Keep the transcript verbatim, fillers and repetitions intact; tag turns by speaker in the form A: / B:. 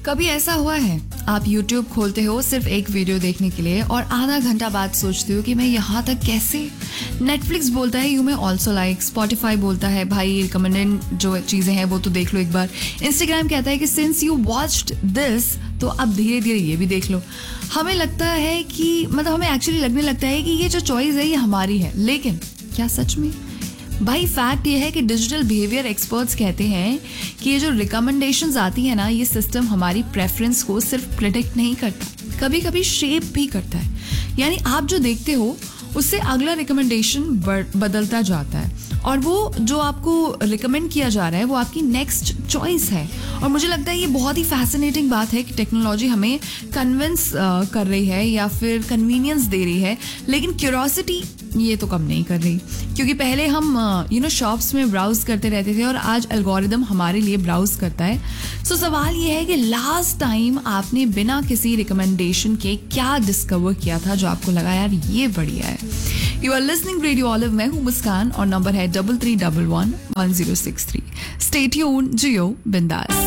A: कभी ऐसा हुआ है आप YouTube खोलते हो सिर्फ एक वीडियो देखने के लिए और आधा घंटा बाद सोचते हो कि मैं यहाँ तक कैसे? Netflix बोलता है you may also like, Spotify बोलता है भाई रिकमेंडेड जो चीज़ें हैं वो तो देख लो एक बार, Instagram कहता है कि सिंस यू वॉच्ड दिस तो अब धीरे धीरे ये भी देख लो. हमें लगता है कि मतलब हमें एक्चुअली लगने लगता है कि ये जो चॉइस है ये हमारी है, लेकिन क्या सच में? भाई फैक्ट ये है कि डिजिटल बिहेवियर एक्सपर्ट्स कहते हैं कि ये जो रिकमेंडेशंस आती है ना, ये सिस्टम हमारी प्रेफरेंस को सिर्फ प्रेडिक्ट नहीं करता, कभी कभी शेप भी करता है. यानी आप जो देखते हो उससे अगला रिकमेंडेशन बदलता जाता है और वो जो आपको रिकमेंड किया जा रहा है वो आपकी नेक्स्ट चॉइस है. और मुझे लगता है ये बहुत ही फैसिनेटिंग बात है कि टेक्नोलॉजी हमें कन्विंस कर रही है या फिर कन्वीनियंस दे रही है, लेकिन क्यूरोसिटी ये तो कम नहीं कर रही. क्योंकि पहले हम यू नो शॉप्स में ब्राउज करते रहते थे और आज एल्गोरिदम हमारे लिए ब्राउज करता है. सो so, सवाल ये है कि लास्ट टाइम आपने बिना किसी रिकमेंडेशन के क्या डिस्कवर किया था जो आपको लगा यार ये बढ़िया है. You are listening radio olive, मैं हूँ मुस्कान और नंबर है double three double one one zero six three. Stay tuned, जियो बिंदास.